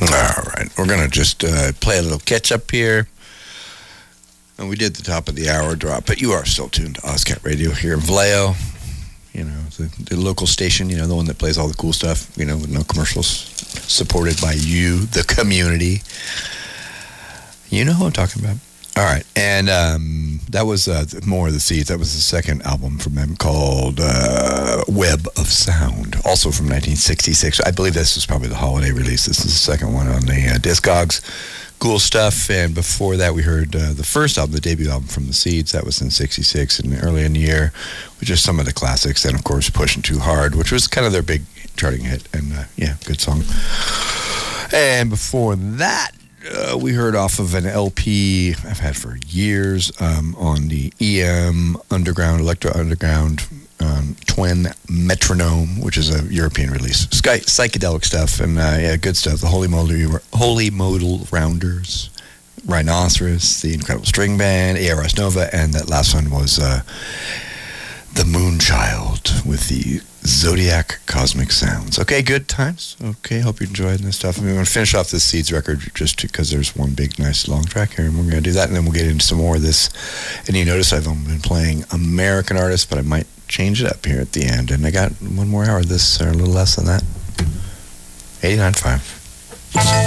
All right, we're going to just play a little catch-up here. And we did the top of the hour drop, but you are still tuned to OzCat Radio here in Vallejo. You know, the local station, you know, the one that plays all the cool stuff, you know, with no commercials, supported by you, the community. You know who I'm talking about. All right, and that was More of the Seeds. That was the second album from them called Web of Sound, also from 1966. I believe this was probably the holiday release. This is the second one on the Discogs. Cool stuff. And before that, we heard the first album, the debut album from the Seeds. That was in 66 and early in the year, which is some of the classics. And, of course, Pushing Too Hard, which was kind of their big charting hit. And, yeah, good song. And before that, we heard off of an LP I've had for years on the EM Underground, Electro Underground Twin Metronome, which is a European release. Psychedelic stuff and yeah, good stuff. The Holy Modal Rounders, Rhinoceros, the Incredible String Band, ARS Nova, and that last one was the Moonchild with the Zodiac Cosmic Sounds. Okay, good times. Okay, hope you're enjoying this stuff. I'm going to finish off this Seeds record just because there's one big, nice, long track here, and we're going to do that, and then we'll get into some more of this. And you notice I've only been playing American artists, but I might change it up here at the end. And I got one more hour of this, or a little less than that. 89.5.